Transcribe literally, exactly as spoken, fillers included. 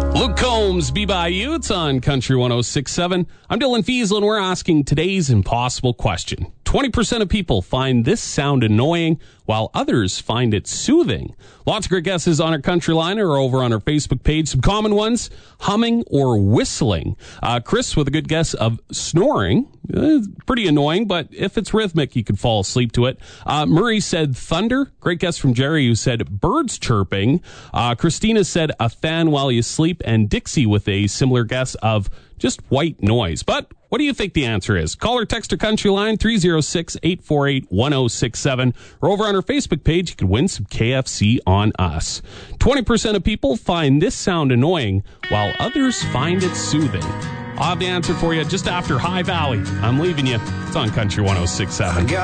Luke Combs, Be By You. It's on Country one oh six point seven. I'm Dylan Fiesel, and we're asking today's impossible question. twenty percent of people find this sound annoying, while others find it soothing. Lots of great guesses on our Country Line or over on our Facebook page. Some common ones, humming or whistling. Uh, Chris with a good guess of snoring. Uh, pretty annoying, but if it's rhythmic, you could fall asleep to it. Uh, Murray said thunder. Great guess from Jerry, who said birds chirping. Uh, Christina said a fan while you sleep. And Dixie with a similar guess of just white noise. But what do you think the answer is? Call or text our Country Line, three oh six, eight four eight, one oh six seven. Or over on our Facebook page, you could win some K F C on us. twenty percent of people find this sound annoying, while others find it soothing. I'll have the answer for you just after High Valley. I'm leaving you. It's on Country one oh six point seven.